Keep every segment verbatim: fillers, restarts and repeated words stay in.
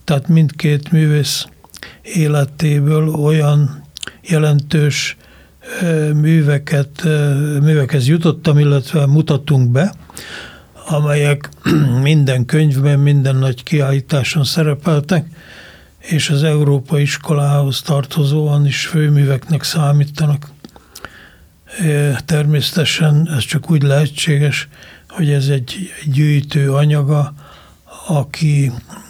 tehát mindkét művész életéből olyan jelentős műveket, művekhez jutottam, illetve mutatunk be, amelyek minden könyvben, minden nagy kiállításon szerepeltek, és az Európai Iskolához tartozóan is főműveknek számítanak. Természetesen ez csak úgy lehetséges, hogy ez egy gyűjtő anyaga, aki,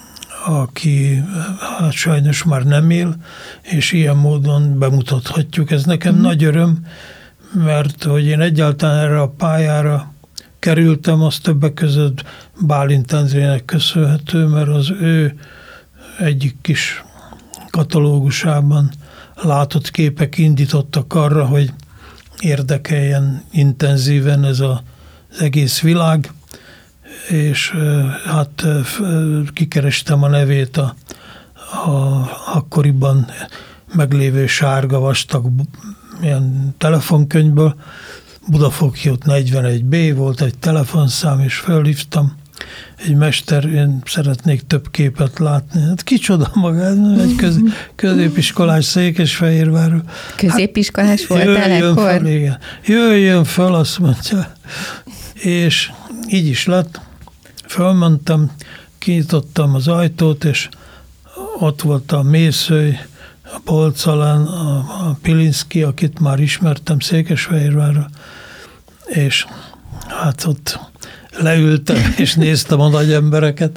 aki hát sajnos már nem él, és ilyen módon bemutathatjuk. Ez nekem mm. nagy öröm, mert hogy én egyáltalán erre a pályára kerültem, az többek között Bálint Endrének köszönhető, mert az ő egyik kis katalógusában látott képek indítottak arra, hogy érdekeljen intenzíven ez a, az egész világ, és hát kikerestem a nevét a, a akkoriban meglévő sárga vastag ilyen telefonkönyvből. Budafoki negyvenegy bé volt egy telefonszám, és felhívtam. Egy mester, én szeretnék több képet látni. Hát kicsoda maga, egy köz, középiskolás Székesfehérvárról. Középiskolás hát, voltál ekkor? Föl, igen. Jöjjön föl, azt mondja. És így is lett. Fölmentem, kinyitottam az ajtót, és ott volt a Mészöly, a Polcalán, a, a Pilinszki, akit már ismertem Székesfehérvárra, és hát ott leültem, és néztem a nagy embereket.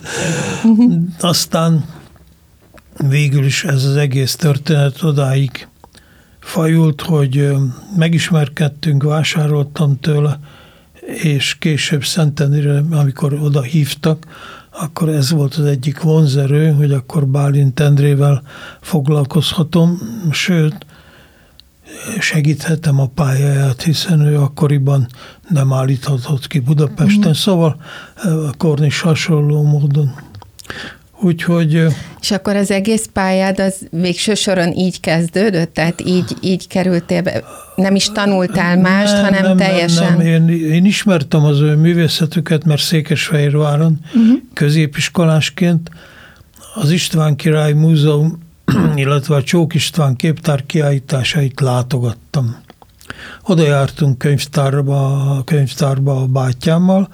Aztán végül is ez az egész történet odáig fajult, hogy megismerkedtünk, vásároltam tőle, és később Szentendrére, amikor oda hívtak, akkor ez volt az egyik vonzerő, hogy akkor Bálint Endrével foglalkozhatom, sőt, segíthetem a pályáját, hiszen ő akkoriban nem állíthatott ki Budapesten, mm. szóval a Kornis hasonló módon. Úgyhogy... És akkor az egész pályád az végső soron így kezdődött? Tehát így, így kerültél be? Nem is tanultál mást, nem, hanem nem, teljesen... Nem, nem. Én, én ismertem az ő művészetüket, mert Székesfehérváron uh-huh. középiskolásként az István Király Múzeum, illetve a Csók István képtár kiállításait látogattam. Oda jártunk könyvtárba, könyvtárba a bátyámmal,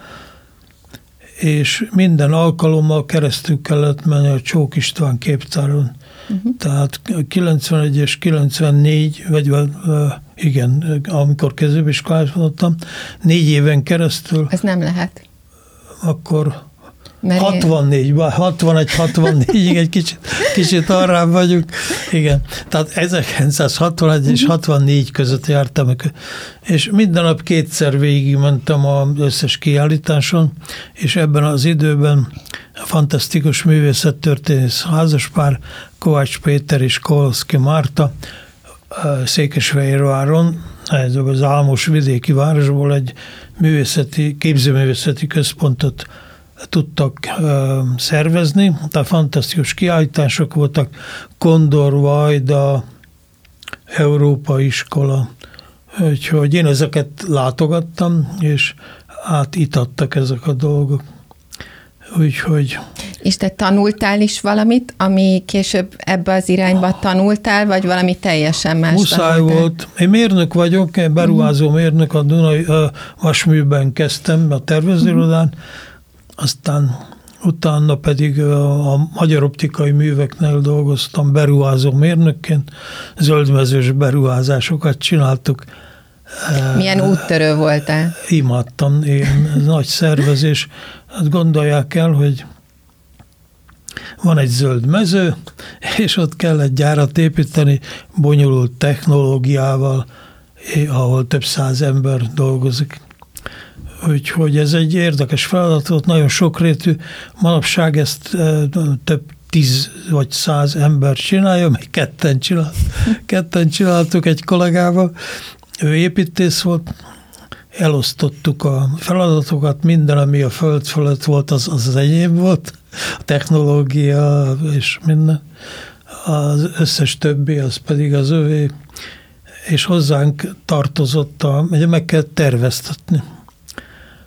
és minden alkalommal keresztül kellett menni a Csók István képtáron. Uh-huh. Tehát kilencvenegy és kilencvennégy, vagy igen, amikor középiskolás voltam, négy éven keresztül. Ez nem lehet. Akkor hatvannégy, hatvanegy hatvannégy, egy kicsit, kicsit arrább vagyunk. Igen. Tehát ezerkilencszázhatvanegy és hatvannégy között jártam, és minden nap kétszer végigmentem az összes kiállításon, és ebben az időben a fantasztikus művészettörténész házaspár, Kovács Péter és Kolszki Márta Székesfehérváron, ez az álmos vidéki városból egy művészeti, képzőművészeti központot tudtak uh, szervezni, tehát fantasztikus kiállítások voltak, Kondor, Vajda, Európa Iskola, úgyhogy én ezeket látogattam, és átítattak ezek a dolgok. Úgyhogy... És te tanultál is valamit, ami később ebbe az irányba tanultál, vagy valami teljesen más? Muszáj tanultál? Volt. Én mérnök vagyok, beruházó mérnök, a Dunai uh, vasműben kezdtem, a tervezőirodán, aztán utána pedig a Magyar Optikai Műveknél dolgoztam beruházó mérnökként, zöldmezős beruházásokat csináltuk. Milyen úttörő voltál? Imádtam, én, ez nagy szervezés. Hát gondolják el, hogy van egy zöld mező, és ott kell egy gyárat építeni bonyolult technológiával, ahol több száz ember dolgozik. Úgyhogy ez egy érdekes feladat volt, nagyon sokrétű. Manapság ezt több tíz vagy száz ember csinálja, még ketten, csinált, ketten csináltuk egy kollégával. Ő építész volt, elosztottuk a feladatokat, minden, ami a föld fölött volt, az az, az enyém volt, a technológia és minden. Az összes többi, az pedig az övé, és hozzánk tartozott, a, ugye meg kell terveztetni.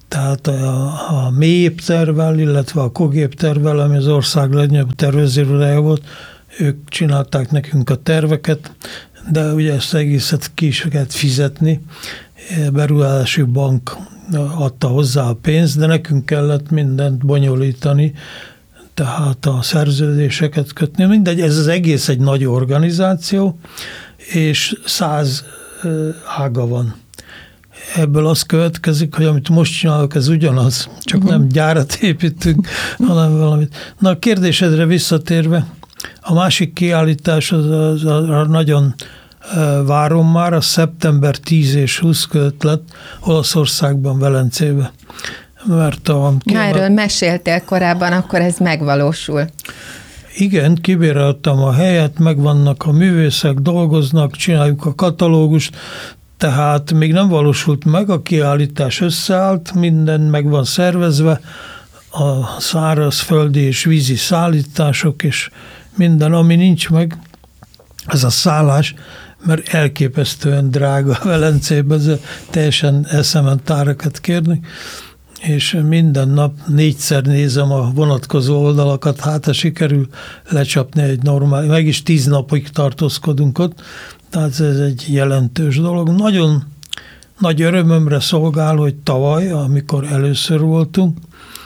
Tehát a, a mélyébb tervvel, illetve a kogébb tervvel, ami az ország legnagyobb tervezőirodája volt, ők csinálták nekünk a terveket, de ugye ezt egészet ki is kellett fizetni. Beruházási bank adta hozzá a pénzt, de nekünk kellett mindent bonyolítani, tehát a szerződéseket kötni. Mindegy, ez az egész egy nagy organizáció, és száz ága van. Ebből az következik, hogy amit most csinálok, ez ugyanaz, csak uh-huh. nem gyárat építünk, hanem valamit. Na a kérdésedre visszatérve, a másik kiállítás az, az, az nagyon várom már, a szeptember tíz és húsz között lett Olaszországban, Velencében. Mert a, Na, erről meséltél korábban, akkor ez megvalósul. Igen, kibéreltem a helyet, megvannak a művészek, dolgoznak, csináljuk a katalógust, tehát még nem valósult meg, a kiállítás összeállt, minden meg van szervezve, a szárazföldi és vízi szállítások, és minden, ami nincs meg, ez a szállás, mert elképesztően drága Velencében, ez teljesen eszement árakat kérni, és minden nap négyszer nézem a vonatkozó oldalakat, hát ha sikerül lecsapni egy normál, meg is tíz napig tartózkodunk ott, tehát ez egy jelentős dolog. Nagyon nagy örömömre szolgál, hogy tavaly, amikor először voltunk,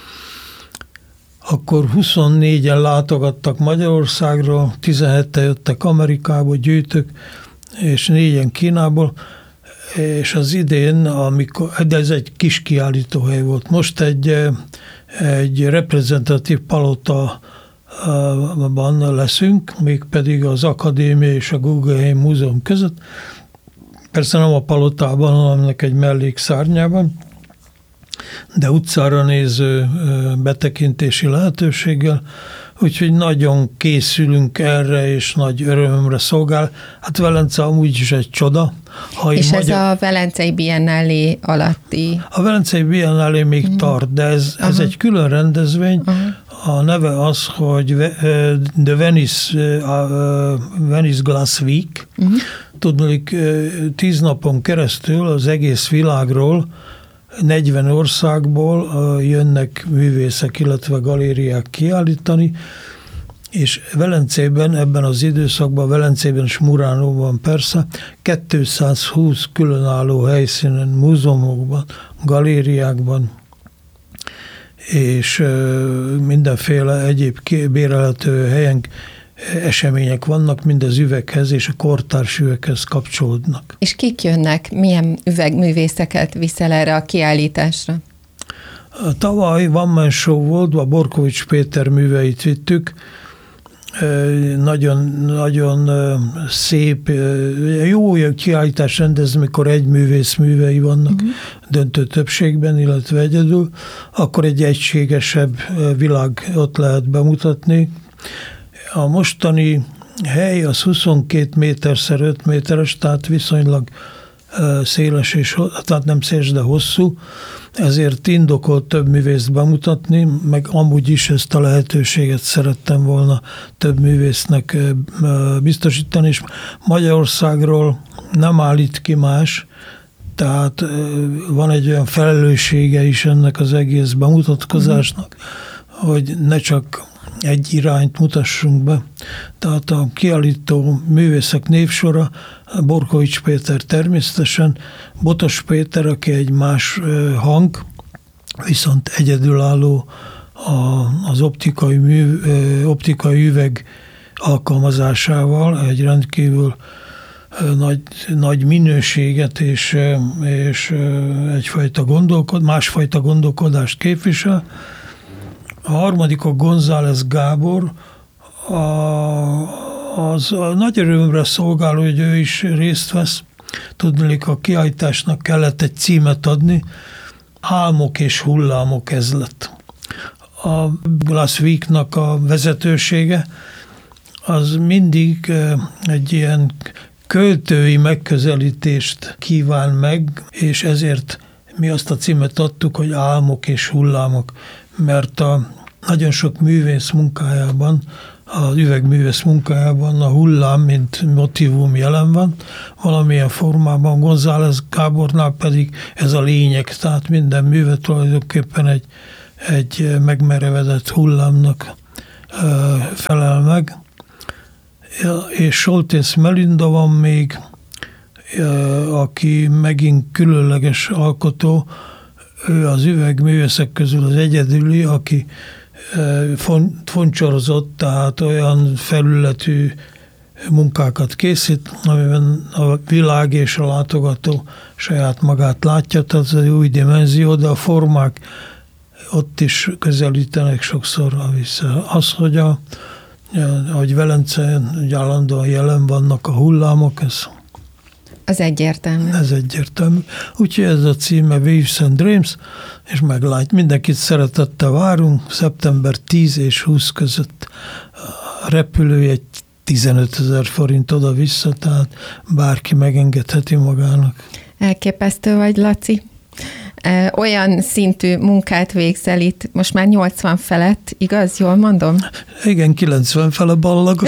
akkor huszonnégyen látogattak Magyarországról, tizenheten jöttek Amerikából, gyűjtők, és négyen Kínából, és az idén, amikor, de ez egy kis kiállítóhely volt, most egy, egy reprezentatív palotaban leszünk, mégpedig az Akadémia és a Guggenheim Múzeum között, persze nem a palotában, hanem egy mellékszárnyában, de utcára néző betekintési lehetőséggel, úgyhogy nagyon készülünk erre, és nagy örömömre szolgál. Hát Velence amúgy is egy csoda. Ha és ez magyar... a Velencei Biennálé alatti? A Velencei Biennálé még uh-huh. tart, de ez, ez egy külön rendezvény. Uh-huh. A neve az, hogy The Venice, uh, Venice Glass Week. Uh-huh. Tudnék, tíz napon keresztül az egész világról negyven országból jönnek művészek, illetve galériák kiállítani, és Velencében, ebben az időszakban, Velencében és Muránóban persze, kétszázhúsz különálló helyszínen, múzeumokban, galériákban, és mindenféle egyéb bérelhető helyen események vannak, mind az üveghez és a kortárs üveghez kapcsolódnak. És kik jönnek? Milyen üvegművészeket viszel erre a kiállításra? Tavaly One Man Show volt, a Borkovics Péter műveit vittük. Nagyon, nagyon szép, jó kiállítás rendezni, mikor egy művész művei vannak uh-huh. döntő többségben, illetve egyedül, akkor egy egységesebb világ ott lehet bemutatni. A mostani hely az huszonkét méterszer öt méteres, tehát viszonylag széles, és, tehát nem széles, de hosszú, ezért indokolt több művészt bemutatni, meg amúgy is ezt a lehetőséget szerettem volna több művésznek biztosítani, és Magyarországról nem állít ki más, tehát van egy olyan felelőssége is ennek az egész bemutatkozásnak, mm. hogy ne csak egy irányt mutassunk be. Tehát a kiállító művészek névsora Borkovics Péter természetesen, Botos Péter, aki egy más hang, viszont egyedülálló az optikai, mű, optikai üveg alkalmazásával, egy rendkívül nagy, nagy minőséget és, és egyfajta gondolkod, másfajta gondolkodást képvisel. A harmadik a González Gábor, a, az a nagy örömre szolgál, hogy ő is részt vesz. Tudnék, a kiállításnak kellett egy címet adni, Álmok és hullámok, ez lett. A Glass Week-nak a vezetősége az mindig egy ilyen költői megközelítést kíván meg, és ezért mi azt a címet adtuk, hogy Álmok és hullámok, mert a, nagyon sok művész munkájában, az üvegművész munkájában a hullám, mint motívum jelen van, valamilyen formában. González Gábornál pedig ez a lényeg, tehát minden műve tulajdonképpen egy, egy megmerevedett hullámnak felel meg. És Soltész Melinda van még, aki megint különleges alkotó, ő az üvegművészek közül az egyedüli, aki foncsorozott, tehát olyan felületű munkákat készít, amiben a világ és a látogató saját magát látja, tehát ez egy új dimenzió, de a formák ott is közelítenek sokszor vissza. Az, hogy a ahogy Velencén állandóan jelen vannak a hullámok, ez az egyértelmű. Ez egyértelmű. Úgyhogy ez a címe Waves and Dreams, és meglát. Mindenkit szeretettel várunk, szeptember tíz és húsz között a repülőjegy tizenötezer forint oda-vissza, tehát bárki megengedheti magának. Elképesztő vagy, Laci. Olyan szintű munkát végzel itt, most már nyolcvan felett, igaz? Jól mondom? Igen, kilencven fele ballagok.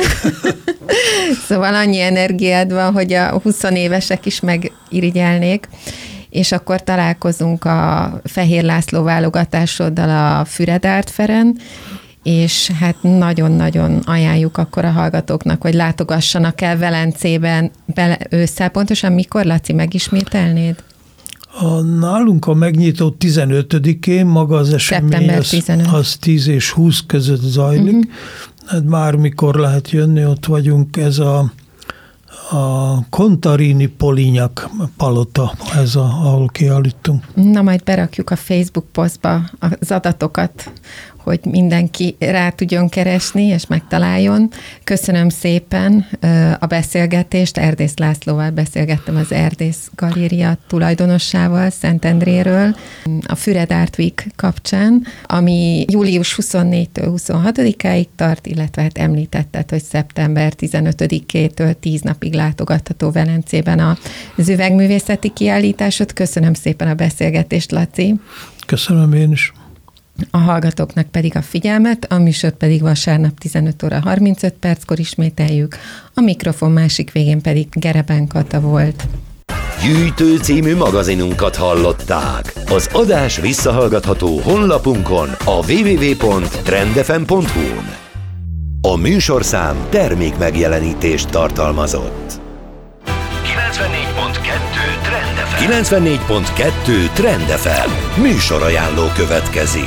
Szóval annyi energiád van, hogy a huszonévesek is megirigyelnék, és akkor találkozunk a Fehér László válogatásoddal a Füred Feren, és hát nagyon-nagyon ajánljuk akkor a hallgatóknak, hogy látogassanak el Velencében ősszel. Pontosan mikor, Laci, megismételnéd? A, nálunk a megnyitó tizenötödikén, maga az esemény az, az tíz és húsz között zajlik. Uh-huh. Hát bármikor lehet jönni, ott vagyunk, ez a, a Contarini Polignac palota, ez a, ahol kiállítunk. Na, majd berakjuk a Facebook posztba az adatokat, hogy mindenki rá tudjon keresni, és megtaláljon. Köszönöm szépen a beszélgetést. Erdész Lászlóval beszélgettem, az Erdész Galéria tulajdonossával, Szentendréről, a Füred Art Week kapcsán, ami július huszonnégytől huszonhatodikáig tart, illetve hát említetted, hogy szeptember tizenötödikétől tíz napig látogatható Velencében az üvegművészeti kiállításod. Köszönöm szépen a beszélgetést, Laci. Köszönöm én is. A hallgatóknak pedig a figyelmet, a műsort pedig vasárnap tizenöt óra harmincöt perckor ismételjük, a mikrofon másik végén pedig Gereben Kata volt. Gyűjtő című magazinunkat hallották. Az adás visszahallgatható honlapunkon, a double-u double-u double-u pont trendfm pont hu-n. A műsorszám termék megjelenítést tartalmazott. kilencvennégy pont kettő Trend ef em. kilencvennégy pont kettő Trend ef em. Műsorajánló következik.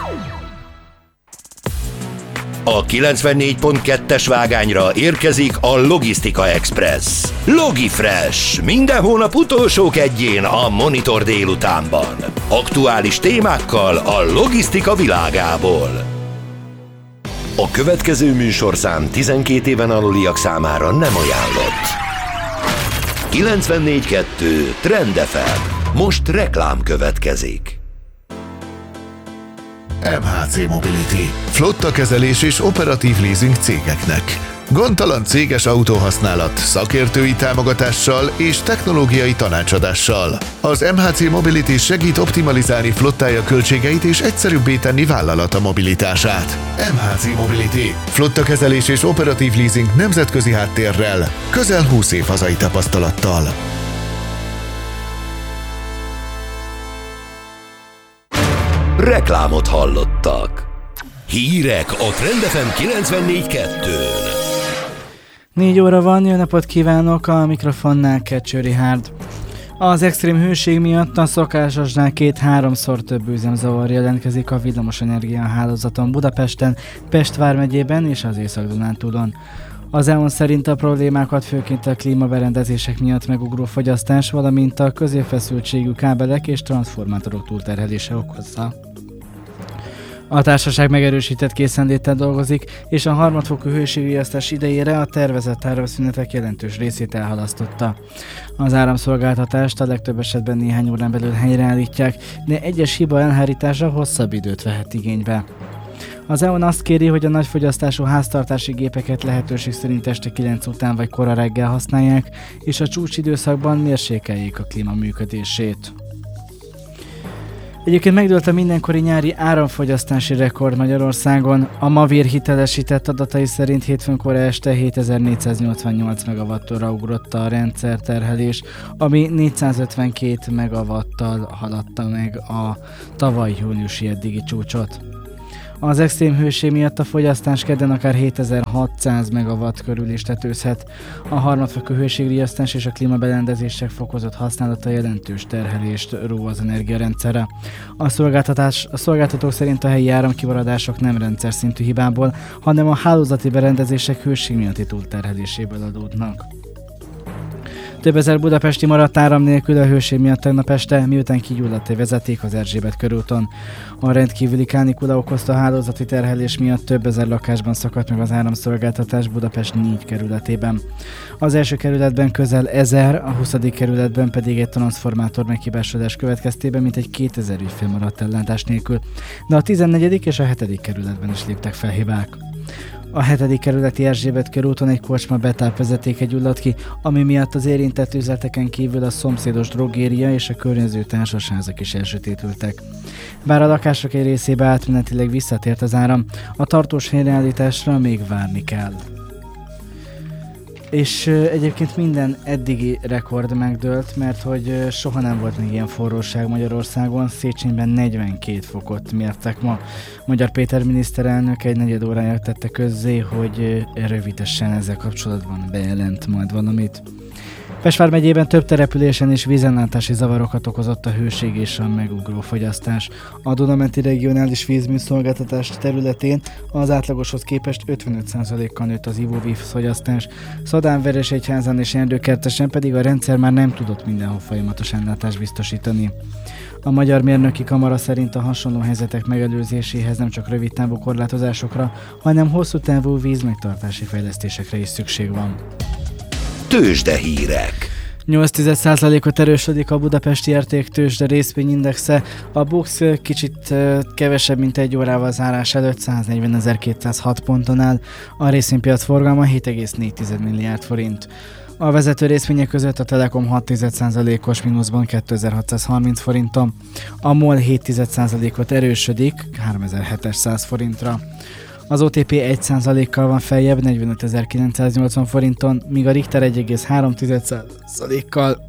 A kilencvennégy pont kettes vágányra érkezik a Logisztika Express. Logifresh. Minden hónap utolsó kedjén a Monitor délutánban. Aktuális témákkal a logisztika világából. A következő műsorszám tizenkét éven aluliak számára nem ajánlott. kilencvennégy pont kettő Trend ef em. Most reklám következik. em há cé Mobility. Flottakezelés és operatív leasing cégeknek. Gondtalan céges autóhasználat, szakértői támogatással és technológiai tanácsadással. Az em há cé Mobility segít optimalizálni flottája költségeit és egyszerűbbé tenni vállalata mobilitását. em há cé Mobility. Flottakezelés és operatív leasing nemzetközi háttérrel, közel húsz év hazai tapasztalattal. Reklámot hallottak. Hírek a Trend ef em kilencvennégy pont kettőn. Négy óra van, jó napot kívánok, a mikrofonnál Kecső Richárd. Az extrém hőség miatt a szokásosnál két-háromszor több üzemzavar jelentkezik a villamosenergia hálózaton Budapesten, Pest vármegyében és az Észak-Dunántúlon. Az é o en szerint a problémákat főként a klímaberendezések miatt megugró fogyasztás, valamint a középfeszültségű kábelek és transformátorok túlterhelése okozza. A társaság megerősített készenléttel dolgozik, és a harmadfokú hőségriasztás idejére a tervezett áramszünetek jelentős részét elhalasztotta. Az áramszolgáltatást a legtöbb esetben néhány órán belül helyreállítják, de egyes hiba elhárítása hosszabb időt vehet igénybe. Az é o en azt kéri, hogy a nagyfogyasztású háztartási gépeket lehetőség szerint este kilenc után vagy kora reggel használják, és a csúcsidőszakban mérsékeljék a klíma működését. Egyébként megdőlt a mindenkori nyári áramfogyasztási rekord Magyarországon. A Mavir hitelesített adatai szerint hétfőn kora este hétezer-négyszáznyolcvannyolc megawattóra ugrott a rendszerterhelés, ami négyszázötvenkét megawattal haladta meg a tavaly júniusi eddigi csúcsot. Az extrém hőség miatt a fogyasztás kedden akár hétezer-hatszáz megawatt körül is tetőzhet. A harmadfokú hőségriasztás és a klímaberendezések fokozott használata jelentős terhelést ró az energiarendszerre. A, szolgáltatás, a szolgáltatók szerint a helyi áramkimaradások nem rendszer szintű hibából, hanem a hálózati berendezések hőség miatti túlterheléséből adódnak. Több ezer budapesti maradt áram nélkül a hőség miatt tegnap este, miután kigyulladt egy vezeték az Erzsébet körúton. A rendkívüli kánikula okozta hálózati terhelés miatt több ezer lakásban szakadt meg az áramszolgáltatás Budapest négy kerületében. Az első kerületben közel ezer, a huszadik kerületben pedig egy transzformátor meghibásodás következtében mintegy kétezer ügyfél maradt ellátás nélkül, de a tizennegyedik és a hetedik kerületben is léptek fel hibák. A hetedik kerületi Erzsébet körúton egy kocsma betápvezetéke gyulladt ki, ami miatt az érintett üzleteken kívül a szomszédos drogéria és a környező társasházak is elsötétültek. Bár a lakások egy részébe átmenetileg visszatért az áram, a tartós helyreállításra még várni kell. És egyébként minden eddigi rekord megdőlt, mert hogy soha nem volt még ilyen forróság Magyarországon. Széchenyben negyvenkét fokot mértek ma. Magyar Péter miniszterelnök egy negyed órája tette közzé, hogy rövidesen ezzel kapcsolatban bejelent majd valamit. Pest vármegyében több településen is vízellátási zavarokat okozott a hőség és a megugró fogyasztás. A Duna-menti regionális vízműszolgáltatás területén az átlagoshoz képest ötvenöt százalékkal nőtt az ivóvíz fogyasztás. Szadán, Veresegyházán és Erdőkertesen pedig a rendszer már nem tudott mindenhol folyamatos ellátást biztosítani. A Magyar Mérnöki Kamara szerint a hasonló helyzetek megelőzéséhez nem csak rövid távú korlátozásokra, hanem hosszú távú vízmegtartási fejlesztésekre is szükség van. Tőzsdehírek. nyolc egész egy százalékot erősödik a budapesti értéktőzsde részvényindexe, a BUX kicsit kevesebb, mint egy órával zárás előtt száznegyvenezer-kétszázhat ponton áll, a részvénypiac forgalma hét egész négy milliárd forint. A vezető részvények között a Telekom hat egész egy százalékos mínuszban kétezer-hatszázharminc forinton, a MOL hét egész egy százalékot erősödik háromezer-hétszáz forintra. Az o té pé egy százalékkal van feljebb negyvenötezer-kilencszáznyolcvan forinton, míg a Richter egy egész három százalékkal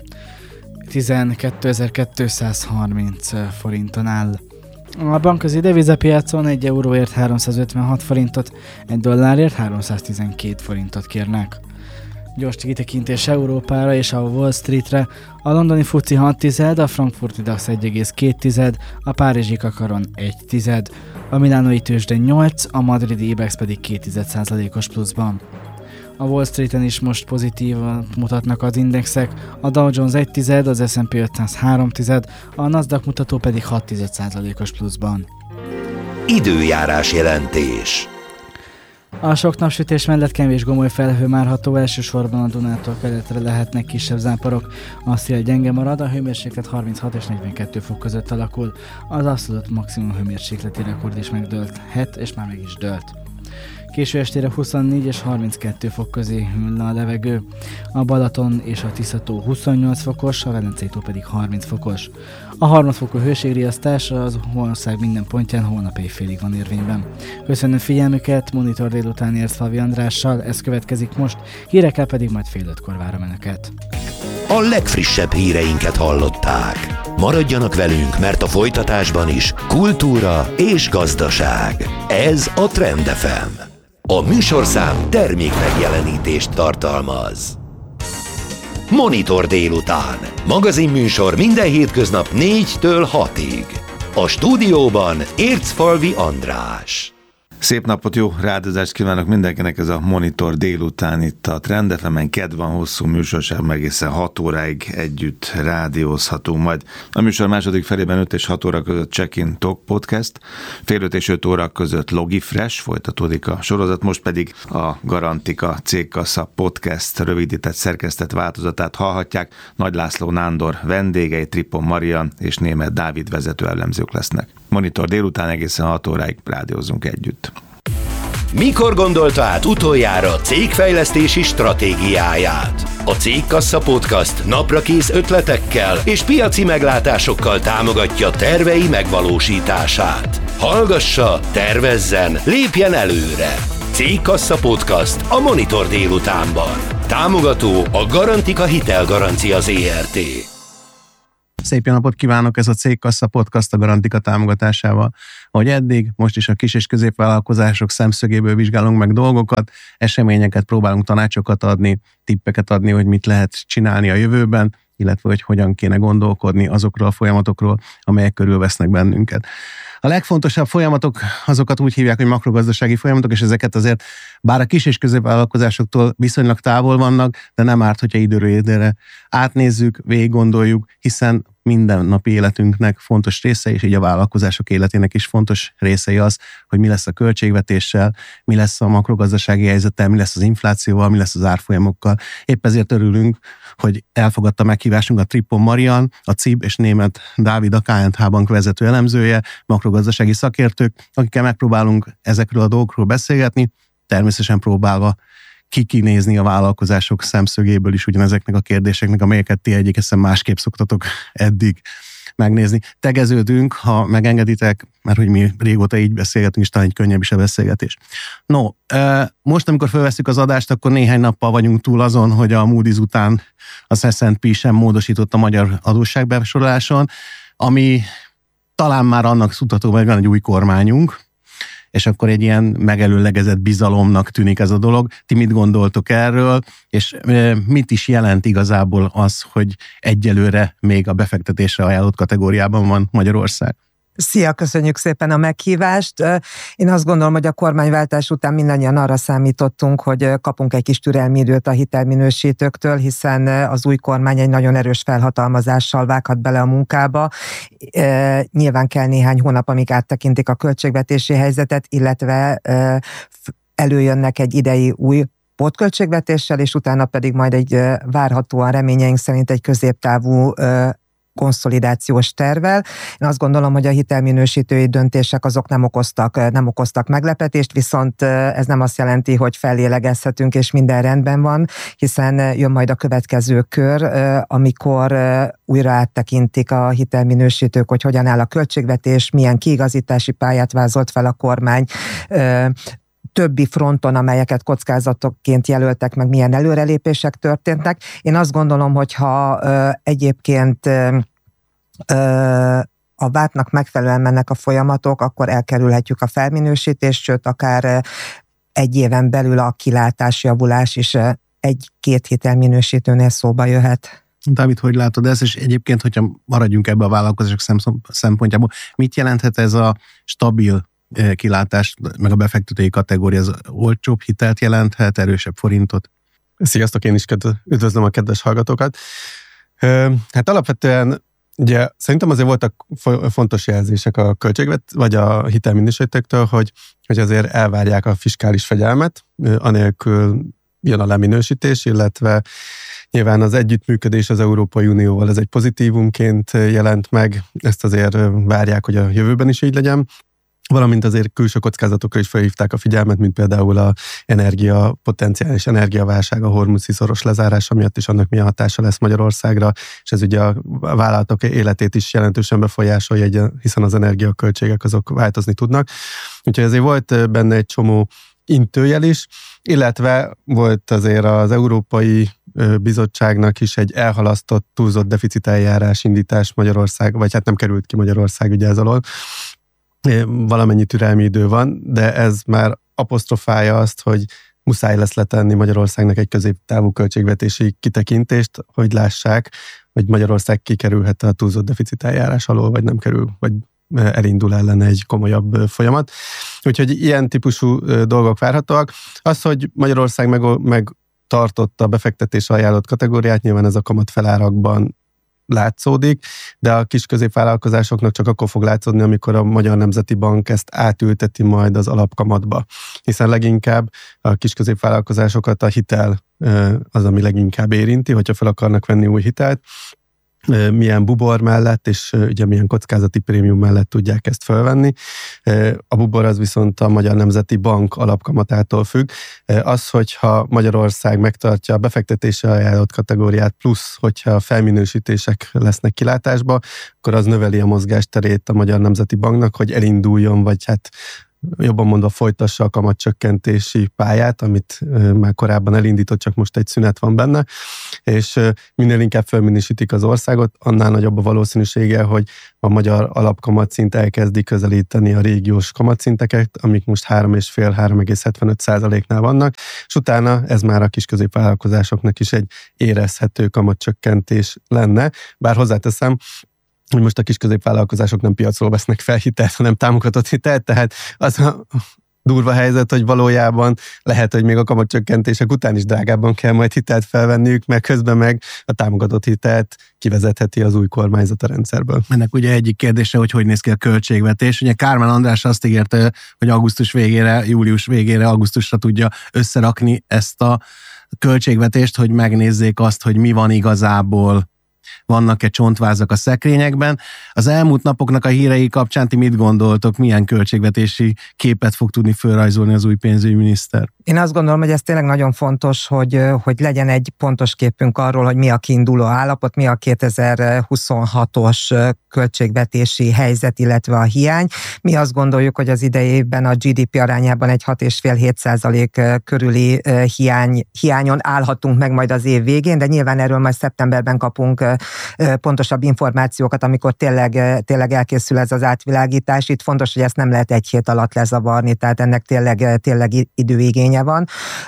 tizenkétezer-kétszázharminc forinton áll. A bankközi devizapiacon egy euróért háromszázötvenhat forintot, egy dollárért háromszáztizenkét forintot kérnek. Gyors kitekintés Európára és a Wall Streetre, a londoni fuci hat tized, a frankfurti DAX egy egész két tized, a párizsi kakaron egy tized, a milánói tőzsde nyolc, a madridi IBEX pedig két százalékos pluszban. A Wall Streeten is most pozitívan mutatnak az indexek, a Dow Jones egy tized, az es and pé ötszáz három tized, a Nasdaq mutató pedig hat százalékos pluszban. Időjárás jelentés. A sok napsütés mellett kevés gomoly felhő várható, elsősorban a Dunától keletre lehetnek kisebb záporok. A szél gyenge marad, a hőmérséklet harminchat és negyvenkettő fok között alakul. Az abszolút maximum hőmérsékleti rekord is megdőlhet, és már meg is dőlt. Késő estére huszonnégy és harminckettő fok közé hűl a levegő. A Balaton és a Tisza-tó huszonnyolc fokos, a Velencei tó pedig harminc fokos. A harmadfokú hőségriasztás az ország minden pontján holnap éjfélig van érvényben. Köszönöm figyelmüket, Monitor délután ért Favi Andrással, ez következik most, hírekkel pedig majd fél ötkor várom Önöket. A legfrissebb híreinket hallották. Maradjanak velünk, mert a folytatásban is kultúra és gazdaság. Ez a Trend ef em. A műsorszám termék megjelenítést tartalmaz. Monitor délután. Magazinműsor minden hétköznap négytől hatig. A stúdióban Ércfalvi András. Szép napot, jó rádozást kívánok mindenkinek, ez a Monitor délután itt a Trend ef emen, kedv van, hosszú műsorság, egészen hat óráig együtt rádiózhatunk majd. A műsor második felében öt és hat óra között Check-in Talk Podcast, fél öt és öt óra között Logifresh, folytatódik a sorozat, most pedig a Garantika Cégkassa Podcast rövidített szerkesztett változatát hallhatják. Nagy László Nándor vendégei, Tripon Marian és Németh Dávid vezető elemzők lesznek. Monitor délután egészen hat óráig rádiózunk együtt. Mikor gondolta át utoljára cégfejlesztési stratégiáját? A Cégkassa Podcast naprakész ötletekkel és piaci meglátásokkal támogatja tervei megvalósítását. Hallgassa, tervezzen, lépjen előre! Cégkassa Podcast a Monitor délutánban. Támogató a Garantika Hitelgarancia zé er té. Szép jó napot kívánok, ez a Cégkassa Podcast a Garantika támogatásával. Ahogy eddig, most is a kis és középvállalkozások szemszögéből vizsgálunk meg dolgokat, eseményeket, próbálunk tanácsokat adni, tippeket adni, hogy mit lehet csinálni a jövőben, illetve hogy hogyan kéne gondolkodni azokról a folyamatokról, amelyek körülvesznek bennünket. A legfontosabb folyamatok, azokat úgy hívják, hogy makrogazdasági folyamatok, és ezeket azért bár a kis és középvállalkozásoktól viszonylag távol vannak, de nem árt, hogyha időről időre átnézzük, végig gondoljuk, hiszen minden napi életünknek fontos része, és így a vállalkozások életének is fontos részei az, hogy mi lesz a költségvetéssel, mi lesz a makrogazdasági helyzettel, mi lesz az inflációval, mi lesz az árfolyamokkal. Épp ezért örülünk, hogy elfogadta meghívásunkat Trippon Marian, a cé i bé és Németh Dávid, a ká en há Bank vezető elemzője, makrogazdasági szakértők, akikkel megpróbálunk ezekről a dolgokról beszélgetni, természetesen próbálva kikinézni a vállalkozások szemszögéből is ugyanezeknek a kérdéseknek, amelyeket ti egyébként másképp szoktatok eddig megnézni. Tegeződünk, ha megengeditek, mert hogy mi régóta így beszélgetünk, és talán egy könnyebb is a beszélgetés. No, most, amikor felveszünk az adást, akkor néhány nappal vagyunk túl azon, hogy a Moody's után az es and pé sem módosított a magyar adósságbesoroláson, ami talán már annak tudható, hogy van egy új kormányunk, és akkor egy ilyen megelőlegezett bizalomnak tűnik ez a dolog. Ti mit gondoltok erről, és mit is jelent igazából az, hogy egyelőre még a befektetésre ajánlott kategóriában van Magyarország? Szia, köszönjük szépen a meghívást. Én azt gondolom, hogy a kormányváltás után mindannyian arra számítottunk, hogy kapunk egy kis türelmi időt a hitelminősítőktől, hiszen az új kormány egy nagyon erős felhatalmazással vághat bele a munkába. Nyilván kell néhány hónap, amíg áttekintik a költségvetési helyzetet, illetve előjönnek egy idei új pótköltségvetéssel, és utána pedig majd egy várhatóan reményeink szerint egy középtávú konszolidációs tervvel. Én azt gondolom, hogy a hitelminősítői döntések azok nem okoztak, nem okoztak meglepetést, viszont ez nem azt jelenti, hogy fellélegezhetünk és minden rendben van, hiszen jön majd a következő kör, amikor újra áttekintik a hitelminősítők, hogy hogyan áll a költségvetés, milyen kiigazítási pályát vázolt fel a kormány, többi fronton, amelyeket kockázatokként jelöltek meg, milyen előrelépések történtek. Én azt gondolom, hogy ha ö, egyébként ö, a vártnak megfelelően mennek a folyamatok, akkor elkerülhetjük a felminősítést, sőt, akár egy éven belül a kilátásjavulás is egy-két hitelminősítőnél szóba jöhet. Dávid, hogy látod ezt, és egyébként, hogyha maradjunk ebbe a vállalkozások szempontjából, mit jelenthet ez a stabil kilátás, meg a befektetői kategória, az olcsóbb hitelt jelenthet, erősebb forintot? Sziasztok, én is üdvözlöm a kedves hallgatókat. Hát alapvetően ugye szerintem azért voltak fontos jelzések a költségvet, vagy a hitelminősítőktől, hogy, hogy azért elvárják a fiskális fegyelmet, anélkül jön a leminősítés, illetve nyilván az együttműködés az Európai Unióval ez egy pozitívumként jelent meg, ezt azért várják, hogy a jövőben is így legyen. Valamint azért külső kockázatokra is felhívták a figyelmet, mint például a energia, potenciális energiaválság, a hormuzi szoros lezárása miatt is annak milyen hatása lesz Magyarországra, és ez ugye a vállalatok életét is jelentősen befolyásolja, hiszen az energiaköltségek azok változni tudnak. Úgyhogy ezért volt benne egy csomó intőjel is, illetve volt azért az Európai Bizottságnak is egy elhalasztott, túlzott deficiteljárás indítás Magyarország, vagy hát nem került ki Magyarország ugye ez alól. Valamennyi türelmi idő van, de ez már apostrofálja azt, hogy muszáj lesz letenni Magyarországnak egy középtávú költségvetési kitekintést, hogy lássák, hogy Magyarország kikerülhet a túlzott deficiteljárás alól, vagy nem kerül, vagy elindul ellene egy komolyabb folyamat. Úgyhogy ilyen típusú dolgok várhatóak. Az, hogy Magyarország meg, meg tartotta a befektetés ajánlott kategóriát, nyilván ez a kamat felárakban látszódik, de a kis középvállalkozásoknak csak akkor fog látszódni, amikor a Magyar Nemzeti Bank ezt átülteti majd az alapkamatba. Hiszen leginkább a kis középvállalkozásokat a hitel az, ami leginkább érinti, hogyha fel akarnak venni új hitelt, milyen bubor mellett, és ugye milyen kockázati prémium mellett tudják ezt felvenni. A bubor az viszont a Magyar Nemzeti Bank alapkamatától függ. Az, hogyha Magyarország megtartja a befektetési ajánlott kategóriát, plusz, hogyha felminősítések lesznek kilátásba, akkor az növeli a mozgásterét a Magyar Nemzeti Banknak, hogy elinduljon, vagy hát jobban mondva folytassa a kamatcsökkentési pályát, amit már korábban elindított, csak most egy szünet van benne, és minél inkább felminősítik az országot, annál nagyobb a valószínűsége, hogy a magyar alapkamatszint elkezdi közelíteni a régiós kamatszinteket, amik most három egész öt három egész hetvenöt százaléknál vannak, és utána ez már a kis középvállalkozásoknak is egy érezhető kamatcsökkentés lenne, bár hozzáteszem, hogy most a kis középvállalkozások nem piacról vesznek fel hitelt, hanem támogatott hitelt, tehát az a durva helyzet, hogy valójában lehet, hogy még a kamatcsökkentések után is drágábban kell majd hitelt felvenniük, mert közben meg a támogatott hitelt kivezetheti az új kormányzat a rendszerből. Ennek ugye egyik kérdése, hogy hogy néz ki a költségvetés. Ugye Kármán András azt ígérte, hogy augusztus végére, július végére, augusztusra tudja összerakni ezt a költségvetést, hogy megnézzék azt, hogy mi van igazából, vannak-e csontvázak a szekrényekben. Az elmúlt napoknak a hírei kapcsán ti mit gondoltok, milyen költségvetési képet fog tudni felrajzolni az új pénzügyminiszter? Én azt gondolom, hogy ez tényleg nagyon fontos, hogy, hogy legyen egy pontos képünk arról, hogy mi a kiinduló állapot, mi a kétezer-huszonhatos költségvetési helyzet, illetve a hiány. Mi azt gondoljuk, hogy az idejében a gé dé pé arányában egy hat egész öt-hét százalék körüli hiány, hiányon állhatunk meg majd az év végén, de nyilván erről majd szeptemberben kapunk pontosabb információkat, amikor tényleg, tényleg elkészül ez az átvilágítás. Itt fontos, hogy ezt nem lehet egy hét alatt lezavarni, tehát ennek tényleg, tényleg időigénye van.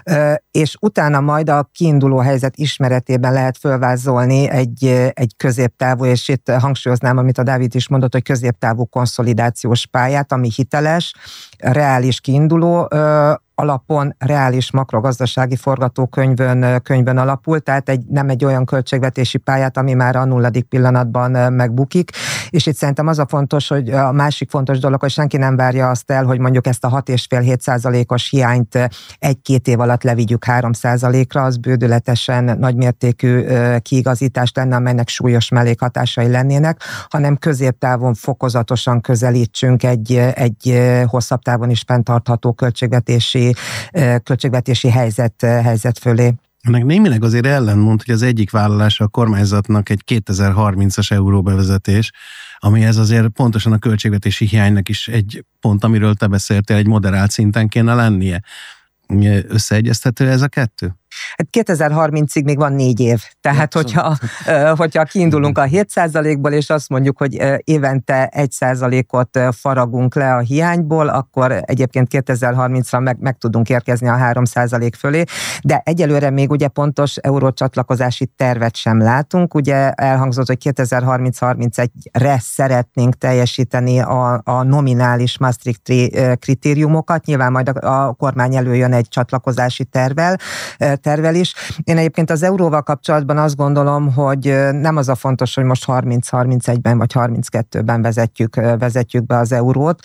És utána majd a kiinduló helyzet ismeretében lehet fölvázolni egy, egy középtávú, és itt hangsúlyoznám, amit a Dávid is mondott, hogy középtávú konszolidációs pályát, ami hiteles, reális kiinduló alapon, reális makrogazdasági forgatókönyvön könyvön alapul, tehát egy, nem egy olyan költségvetési pályát, ami már a nulladik pillanatban megbukik, és itt szerintem az a fontos, hogy a másik fontos dolog, hogy senki nem várja azt el, hogy mondjuk ezt a hat egész öt-hét százalékos hiányt egy-két év alatt levigyük három százalékra, az bődületesen nagymértékű kiigazítás lenne, amelynek súlyos mellékhatásai lennének, hanem középtávon fokozatosan közelítsünk egy, egy hosszabb távon is fenntartható költségvetési költségvetési helyzet, helyzet fölé. Ennek némileg azért ellentmond, hogy az egyik vállalása a kormányzatnak egy kétezer-harmincas euróbevezetés, amihez azért pontosan a költségvetési hiánynak is egy pont, amiről te beszéltél, egy moderált szinten kéne lennie. Összeegyeztető ez a kettő? Hát kétezer-harmincig még van négy év, tehát hogyha, hogyha kiindulunk a hét százalékból, és azt mondjuk, hogy évente egy százalékot faragunk le a hiányból, akkor egyébként kétezer-harmincra meg, meg tudunk érkezni a három százalék fölé, de egyelőre még ugye pontos eurócsatlakozási tervet sem látunk, ugye elhangzott, hogy kétezer-harminc-harmincegyre szeretnénk teljesíteni a, a nominális Maastrichti kritériumokat, nyilván majd a, a kormány előjön egy csatlakozási tervvel, tervel is. Én egyébként az euróval kapcsolatban azt gondolom, hogy nem az a fontos, hogy most harminc-harmincegyben vagy harminckettőben vezetjük, vezetjük be az eurót.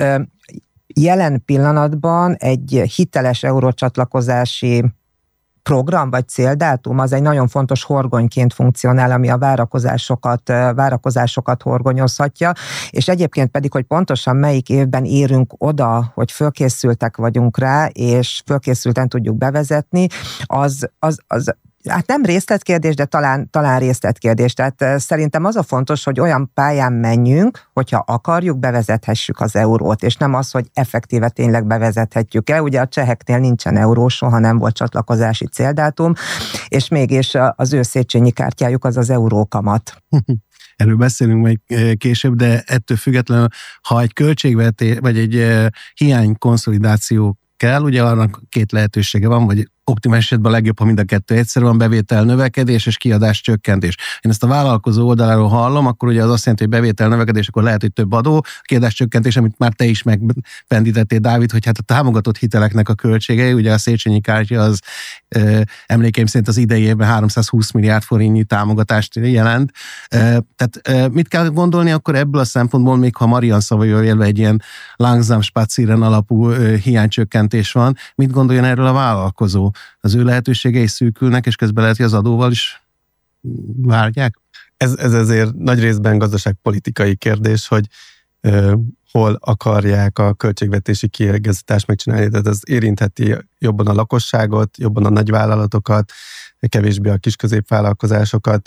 Jelen pillanatban egy hiteles eurócsatlakozási program vagy céldátum, az egy nagyon fontos horgonyként funkcionál, ami a várakozásokat, várakozásokat horgonyozhatja, és egyébként pedig, hogy pontosan melyik évben érünk oda, hogy fölkészültek vagyunk rá, és fölkészülten tudjuk bevezetni, az, az, az hát nem részletkérdés, de talán, talán részletkérdés. Tehát szerintem az a fontos, hogy olyan pályán menjünk, hogyha akarjuk, bevezethessük az eurót, és nem az, hogy effektíve tényleg bevezethetjük el. Ugye a cseheknél nincsen euró, soha nem volt csatlakozási céldátum, és mégis az ő Széchenyi kártyájuk az az eurókamat. Erről beszélünk majd később, de ettől függetlenül, ha egy költségvetés, vagy egy hiánykonszolidáció kell, ugye annak két lehetősége van, vagy optimális esetben a legjobb, ha mind a kettő egyszerű van, bevétel növekedés és kiadás csökkentés. Én ezt a vállalkozó oldaláról hallom, akkor ugye az azt jelenti, hogy bevétel növekedés, akkor lehet, hogy több adó, kiadás csökkentés, amit már te is megpendítettél, Dávid, hogy hát a támogatott hiteleknek a költségei, ugye a Széchenyi kártya az ö, emlékeim szerint az idei évben háromszázhúsz milliárd forintnyi támogatást jelent. Ö, tehát ö, mit kell gondolni akkor ebből a szempontból, még ha Marian szavaival élve egy ilyen langsam spazieren alapú ö, hiánycsökkentés van, mit gondoljon erről a vállalkozó? Az ő lehetőségei szűkülnek, és közben lehet, hogy az adóval is várják? ez, ez azért nagy részben gazdaságpolitikai kérdés, hogy uh, hol akarják a költségvetési kiegészítást megcsinálni. Tehát ez érintheti jobban a lakosságot, jobban a nagyvállalatokat, kevésbé a kisközépvállalkozásokat.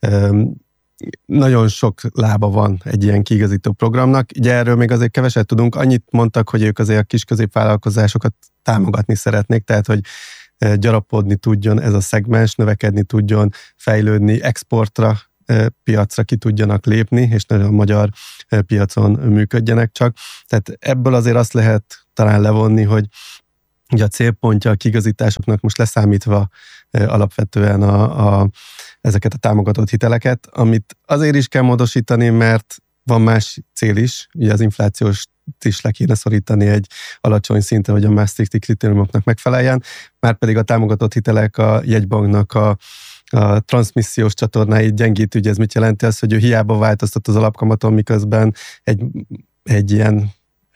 Nagyon sok lába van egy ilyen kiigazító programnak. Ugye erről még azért keveset tudunk. Annyit mondtak, hogy ők azért a kisközépvállalkozásokat támogatni szeretnék, tehát hogy gyarapodni tudjon ez a szegmens, növekedni tudjon, fejlődni, exportra, piacra ki tudjanak lépni, és nagyon a magyar piacon működjenek csak. Tehát ebből azért azt lehet talán levonni, hogy ugye a célpontja a kiigazításoknak most leszámítva alapvetően a, a, ezeket a támogatott hiteleket, amit azért is kell módosítani, mert van más cél is, ugye az inflációs is le kéne szorítani egy alacsony szintre, hogy a Maastrichti kritériumoknak megfeleljen, már pedig a támogatott hitelek a jegybanknak a a transzmissziós csatornáit gyengít, ugye ez mit jelenti az, hogy ő hiába változtat az alapkamaton, miközben egy, egy ilyen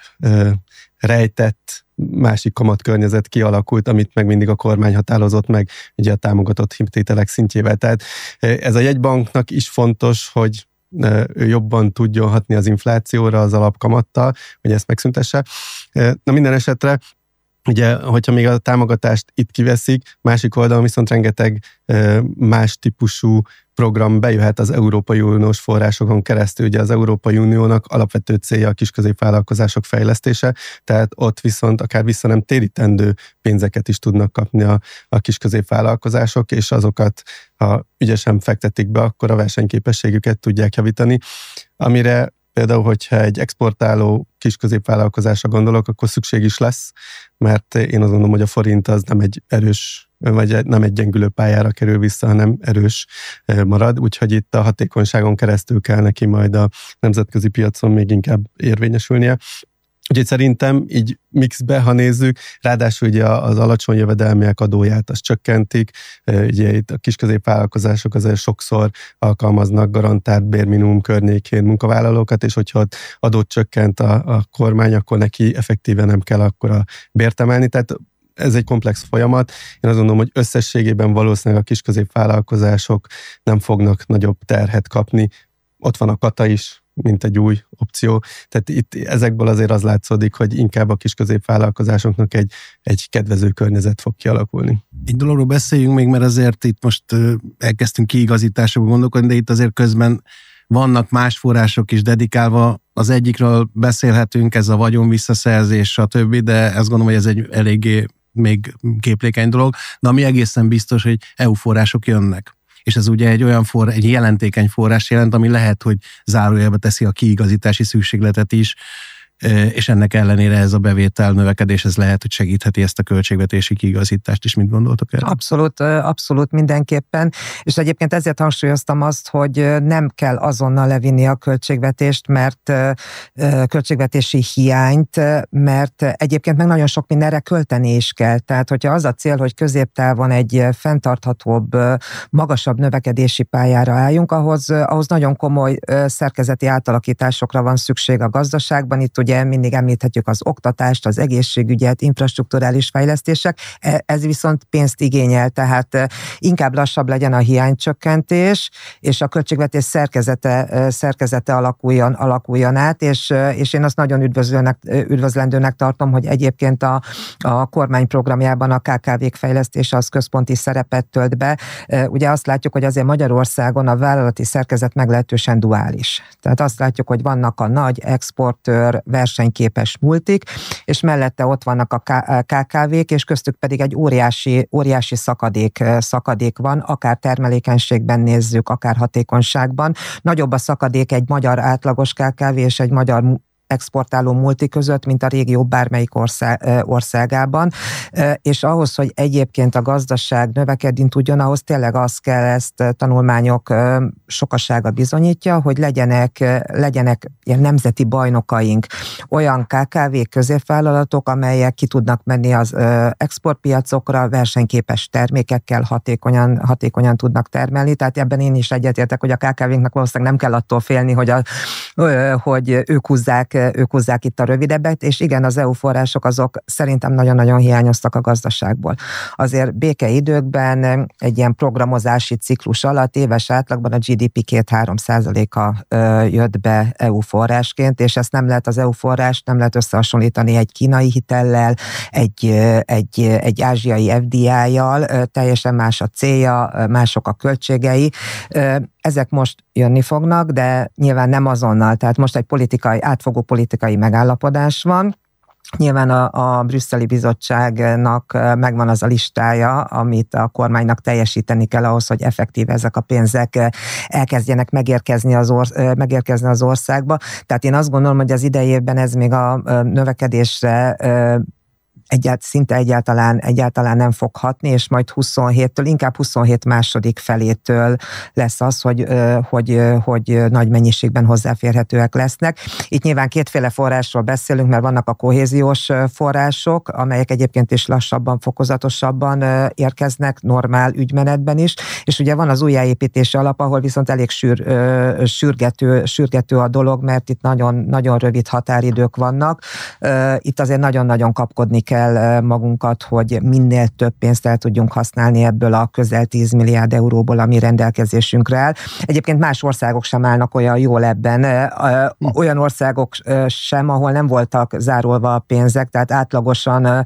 ö, rejtett másik kamatkörnyezet kialakult, amit meg mindig a kormány határozott meg, ugye a támogatott hitelek szintjével. Tehát ez a jegybanknak is fontos, hogy ő jobban tudjon hatni az inflációra az alapkamattal, hogy ezt megszüntesse. Na minden esetre ugye, hogyha még a támogatást itt kiveszik, másik oldalon viszont rengeteg más típusú program bejöhet az Európai Uniós forrásokon keresztül. Ugye az Európai Uniónak alapvető célja a kisközépvállalkozások fejlesztése, tehát ott viszont akár vissza nem térítendő pénzeket is tudnak kapni a, a kisközépvállalkozások, és azokat, ha ügyesen fektetik be, akkor a versenyképességüket tudják javítani, amire például, hogyha egy exportáló kisközépvállalkozásra gondolok, akkor szükség is lesz, mert én azt gondolom, hogy a forint az nem egy erős, vagy nem egy gyengülő pályára kerül vissza, hanem erős marad, úgyhogy itt a hatékonyságon keresztül kell neki majd a nemzetközi piacon még inkább érvényesülnie. Úgyhogy szerintem így mixbe, ha nézzük, ráadásul ugye az alacsony jövedelmiek adóját azt csökkentik, ugye itt a kisközépvállalkozások azért sokszor alkalmaznak garantált bérminimum környékén munkavállalókat, és hogyha ott adót csökkent a, a kormány, akkor neki effektíven nem kell akkor a bért emelni, tehát ez egy komplex folyamat. Én azt gondolom, hogy összességében valószínűleg a kisközépvállalkozások nem fognak nagyobb terhet kapni. Ott van a kata is, mint egy új opció. Tehát itt ezekből azért az látszódik, hogy inkább a kisközépvállalkozásoknak egy, egy kedvező környezet fog kialakulni. Egy dologról beszéljünk még, mert azért itt most elkezdtünk kiigazításokba gondolkodni, de itt azért közben vannak más források is dedikálva. Az egyikről beszélhetünk, ez a vagyon visszaszerzés, stb., de azt gondolom, hogy ez egy eléggé még képlékeny dolog, de ami egészen biztos, hogy é u források jönnek. És ez ugye egy olyan forrás, egy jelentékeny forrás jelent, ami lehet, hogy zárójelbe teszi a kiigazítási szükségletet is, és ennek ellenére ez a bevétel növekedés, ez lehet, hogy segítheti ezt a költségvetési kiigazítást is. Mit gondoltok erre? Abszolút, abszolút mindenképpen, és egyébként ezért hangsúlyoztam azt, hogy nem kell azonnal levinni a költségvetést, mert költségvetési hiányt, mert egyébként meg nagyon sok mindenre költeni is kell. Tehát, hogyha az a cél, hogy középtávon egy fenntarthatóbb, magasabb növekedési pályára álljunk, ahhoz, ahhoz nagyon komoly szerkezeti átalakításokra van szükség a gazdaságban. Itt ugye mindig említhetjük az oktatást, az egészségügyet, infrastrukturális fejlesztések, ez viszont pénzt igényel, tehát inkább lassabb legyen a hiánycsökkentés, és a költségvetés szerkezete, szerkezete alakuljon, alakuljon át, és, és én azt nagyon üdvözlőnek, üdvözlendőnek tartom, hogy egyébként a, a kormány programjában a ká ká vé-k fejlesztése az központi szerepet tölt be. Ugye azt látjuk, hogy azért Magyarországon a vállalati szerkezet meglehetősen duális. Tehát azt látjuk, hogy vannak a nagy exportőr, versenyképes multik, és mellette ott vannak a ká ká vé-k, és köztük pedig egy óriási, óriási szakadék, szakadék van, akár termelékenységben nézzük, akár hatékonyságban. Nagyobb a szakadék egy magyar átlagos ká ká vé és egy magyar exportáló multi között, mint a régió bármelyik ország, országában, és ahhoz, hogy egyébként a gazdaság növekedni tudjon, ahhoz tényleg az kell, ezt tanulmányok sokasága bizonyítja, hogy legyenek, legyenek ilyen nemzeti bajnokaink, olyan ká ká vé középvállalatok, amelyek ki tudnak menni az exportpiacokra, versenyképes termékekkel hatékonyan, hatékonyan tudnak termelni, tehát ebben én is egyetértek, hogy a ká ká vé-knek valószínűleg nem kell attól félni, hogy, a, hogy ők húzzák ők húzzák itt a rövidebbet, és igen, az é u források azok szerintem nagyon-nagyon hiányoztak a gazdaságból. Azért békeidőkben egy ilyen programozási ciklus alatt éves átlagban a gé dé pé két-három százaléka jött be é u forrásként, és ezt nem lehet az é u forrást, nem lehet összehasonlítani egy kínai hitellel, egy, egy, egy ázsiai ef dé í-jal, teljesen más a célja, mások a költségei. Ezek most jönni fognak, de nyilván nem azonnal, tehát most egy politikai, átfogó politikai megállapodás van. Nyilván a, a brüsszeli bizottságnak megvan az a listája, amit a kormánynak teljesíteni kell ahhoz, hogy effektív ezek a pénzek elkezdjenek megérkezni az, orsz, megérkezni az országba. Tehát én azt gondolom, hogy az idei évben ez még a növekedésre Egyált, szinte egyáltalán, egyáltalán nem fog hatni, és majd huszonhéttől, inkább huszonhét második felétől lesz az, hogy, hogy, hogy nagy mennyiségben hozzáférhetőek lesznek. Itt nyilván kétféle forrásról beszélünk, mert vannak a kohéziós források, amelyek egyébként is lassabban, fokozatosabban érkeznek, normál ügymenetben is, és ugye van az újjáépítési alap, ahol viszont elég sűr, sürgető, sürgető a dolog, mert itt nagyon, nagyon rövid határidők vannak. Itt azért nagyon-nagyon kapkodni kell magunkat, hogy minél több pénzt el tudjunk használni ebből a közel tíz milliárd euróból, ami rendelkezésünkre áll. Egyébként más országok sem állnak olyan jól ebben, olyan országok sem, ahol nem voltak zárolva a pénzek, tehát átlagosan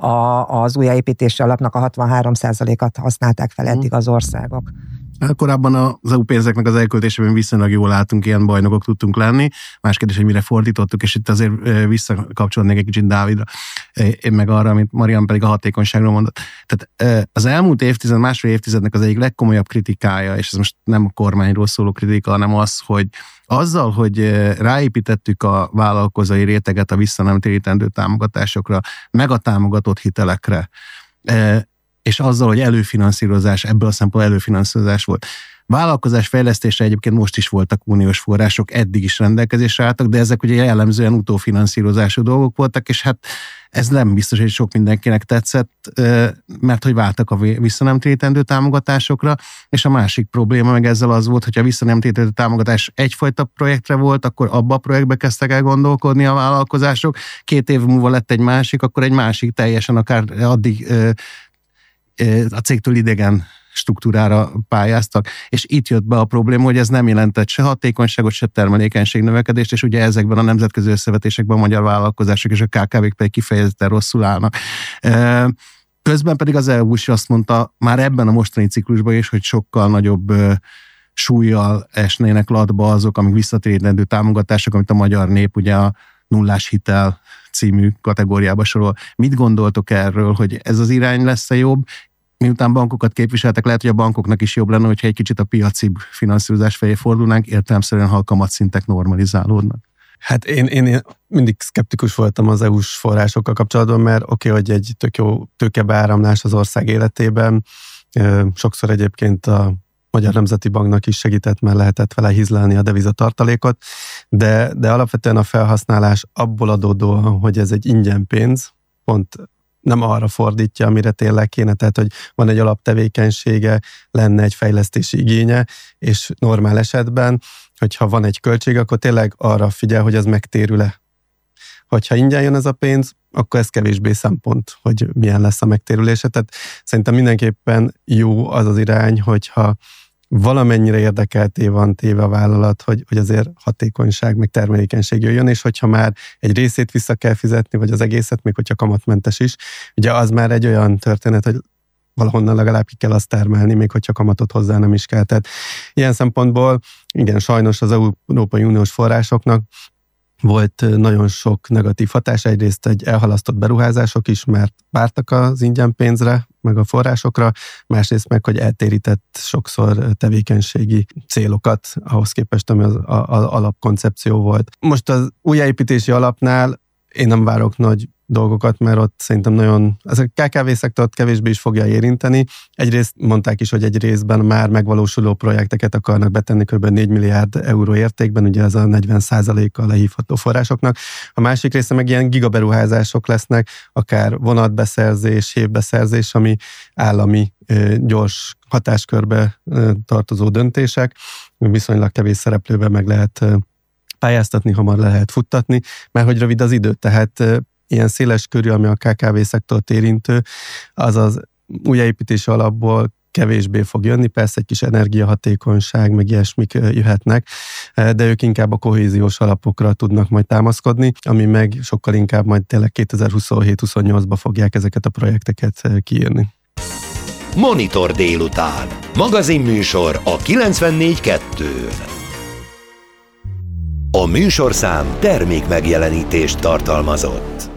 az újjáépítési alapnak a hatvanhárom százalékát használták fel eddig az országok. Korábban az é u pénzeknek az elköltésében viszonylag jól álltunk, ilyen bajnokok tudtunk lenni. Más kérdés, hogy mire fordítottuk, és itt azért visszakapcsolódnék egy kicsit Dávidra, én meg arra, amit Marian pedig a hatékonyságról mondott. Tehát az elmúlt évtized, másfél évtizednek az egyik legkomolyabb kritikája, és ez most nem a kormányról szóló kritika, hanem az, hogy azzal, hogy ráépítettük a vállalkozói réteget a visszanemtérítendő támogatásokra, meg a támogatott hitelekre, és azzal, hogy előfinanszírozás, ebből a szempontból előfinanszírozás volt. Vállalkozás fejlesztésre egyébként most is voltak uniós források, eddig is rendelkezésre álltak, de ezek ugye jellemzően utófinanszírozású dolgok voltak, és hát ez nem biztos, hogy sok mindenkinek tetszett, mert hogy váltak a visszanemtérítendő támogatásokra, és a másik probléma meg ezzel az volt, hogy a visszanemtérítendő támogatás egyfajta projektre volt, akkor abba a projektbe kezdtek el gondolkodni a vállalkozások, két év múlva lett egy másik, akkor egy másik teljesen akár addig a cégtől idegen struktúrára pályáztak, és itt jött be a probléma, hogy ez nem jelentett se hatékonyságot, se termelékenység növekedést, és ugye ezekben a nemzetközi összevetésekben a magyar vállalkozások és a ká ká vék pedig kifejezetten rosszul állnak. Közben pedig az é u is azt mondta, már ebben a mostani ciklusban is, hogy sokkal nagyobb súllyal esnének latba azok, amik visszatérítendő támogatások, amit a magyar nép ugye a nullás hitel című kategóriába sorol. Mit gondoltok erről, hogy ez az irány lesz-e jobb? Miután bankokat képviseltek, lehet, hogy a bankoknak is jobb lenne, hogyha egy kicsit a piaci finanszírozás felé fordulnánk, értelemszerűen, ha a kamatszintek normalizálódnak. Hát én, én mindig szkeptikus voltam az é u-s forrásokkal kapcsolatban, mert oké, okay, hogy egy tök jó tőkebeáramlás az ország életében, sokszor egyébként a Magyar Nemzeti Banknak is segített, mert lehetett vele hizlálni a devizatartalékot, de, de alapvetően a felhasználás abból adódóan, hogy ez egy ingyen pénz, pont nem arra fordítja, amire tényleg kéne, tehát hogy van egy alaptevékenysége, lenne egy fejlesztési igénye, és normál esetben, hogyha van egy költség, akkor tényleg arra figyel, hogy az megtérül-e. Hogyha ingyen jön ez a pénz, akkor ez kevésbé szempont, hogy milyen lesz a megtérülése. Tehát szerintem mindenképpen jó az az irány, hogyha valamennyire érdekelté van téve a vállalat, hogy, hogy azért hatékonyság, meg termelékenység jöjjön, és hogyha már egy részét vissza kell fizetni, vagy az egészet, még hogyha kamatmentes is, ugye az már egy olyan történet, hogy valahonnan legalább ki kell azt termelni, még hogyha kamatot hozzá nem is kell. Tehát ilyen szempontból, igen, sajnos az Európai Uniós forrásoknak volt nagyon sok negatív hatás, egyrészt egy elhalasztott beruházások is, mert vártak az ingyen pénzre, meg a forrásokra, másrészt meg, hogy eltérített sokszor tevékenységi célokat, ahhoz képest, ami az, az alapkoncepció volt. Most az újjáépítési alapnál én nem várok nagy dolgokat, mert ott szerintem nagyon, ez a ká ká vé szektort kevésbé is fogja érinteni. Egyrészt mondták is, hogy egy részben már megvalósuló projekteket akarnak betenni kb. négy milliárd euró értékben, ugye ez a negyven százaléka lehívható forrásoknak. A másik része meg ilyen gigaberuházások lesznek, akár vonatbeszerzés, hévbeszerzés, ami állami gyors hatáskörbe tartozó döntések. Viszonylag kevés szereplőben meg lehet pályáztatni, hamar le lehet futtatni, mert hogy rövid az idő, tehát ilyen széles körű, ami a ká ká vé szektort érintő, az az újjáépítési alapból kevésbé fog jönni, persze egy kis energiahatékonyság, meg ilyesmik jöhetnek, de ők inkább a kohéziós alapokra tudnak majd támaszkodni, ami meg sokkal inkább majd tényleg kétezer-huszonhét-huszonnyolcba fogják ezeket a projekteket kiírni. Monitor délután. Magazinműsor a kilencvennégy kettőn. A műsorszám termék megjelenítést tartalmazott.